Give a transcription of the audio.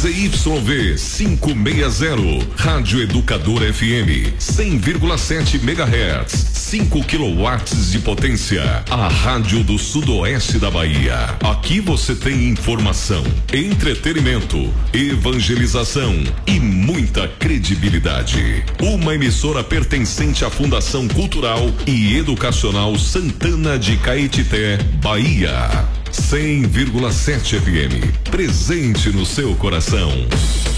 ZYV 560, Rádio Educador FM 100,7 MHz, 5 kW de potência. A Rádio do Sudoeste da Bahia. Aqui você tem informação, entretenimento, evangelização e muita credibilidade. Uma emissora pertencente à Fundação Cultural e Educacional Santana de Caetité, Bahia. 100,7 FM, presente no seu coração.